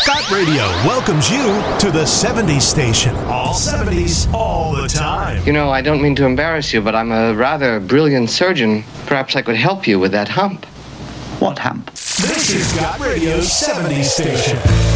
Scott Radio welcomes you to the 70s station. All 70s, all the time. You know, I don't mean to embarrass you, but I'm a rather brilliant surgeon. Perhaps I could help you with that hump. What hump? This is Scott Radio's 70s station.